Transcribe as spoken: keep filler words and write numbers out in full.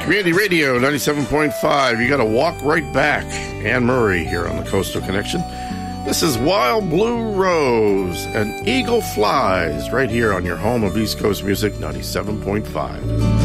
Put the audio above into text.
Community Radio ninety-seven point five. You got to walk right back. Anne Murray here on the Coastal Connection. This is Wild Blue Rose and Eagle Flies right here on your home of East Coast Music ninety-seven point five.